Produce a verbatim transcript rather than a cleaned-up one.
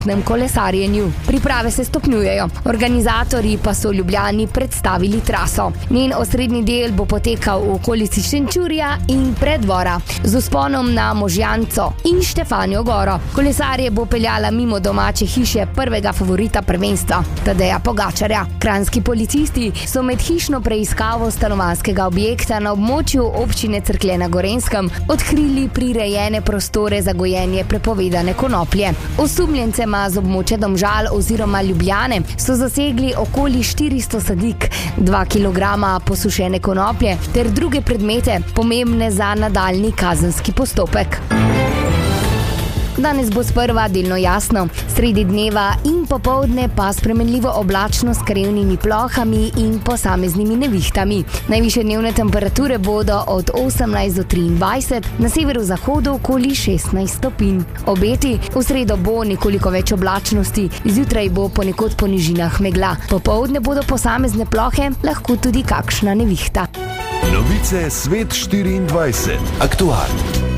mestnem kolesarjenju. Priprave se stopnjujejo. Organizatorji pa so v Ljubljani predstavili traso. Njen osrednji del bo potekal v okolici Šenčurja in Preddvora z vzponom na Možjanco in Štefanjo goro. Kolesarje bo peljala mimo domače hiše prvega favorita prvenstva, Tadeja Pogačarja. Kranjski policisti so med hišno preiskavo stanovanjskega objekta na območju občine Cerklje na Gorenjskem odkrili prirejene prostore za gojenje prepovedane konoplje. Osumljencema z območja Domžal oziroma Ljubljane so zasegli okoli štiristo sadik, dva kilograma posušene konoplje ter druge predmete, pomembne za nadaljnji kazenski postopek. Danes bo sprva delno jasno, sredi dneva in popoldne pa spremenljivo oblačno s krevnimi plohami in posameznimi nevihtami. Najvišje dnevne temperature bodo od osemnajst do triindvajset, na severozahodu okoli šestnajst stopinj. Obeti, v sredo bo nekoliko več oblačnosti, zjutraj bo ponekod po nižinah megla. Popoldne bodo posamezne plohe, lahko tudi kakšna nevihta. Novice Svet štiriindvajset. Aktualno.